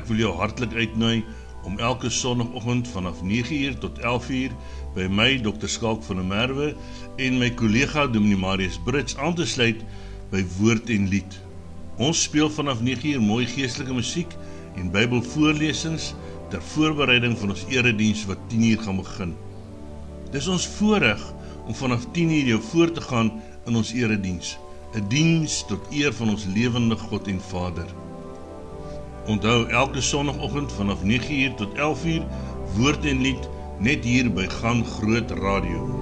ek wil jou hartlik uitnooi om elke sondagoggend vanaf 9uur tot 11uur by my, Dr. Skalk van der Merwe, en my kollega Dominee Marius Brits aan te sluit by Woord en Lied. Ons speel vanaf 9uur mooi geestelike musiek en Bybelvoorlesings ter voorbereiding van ons erediens wat 10uur gaan begin. Dis ons voorreg om vanaf 10uur jou voor te gaan in ons erediens, 'n diens tot eer van ons lewende God en Vader. Onthou elke sondagoggend vanaf 9uur tot 11uur Woord en Lied net hier by Gaan Groot Radio.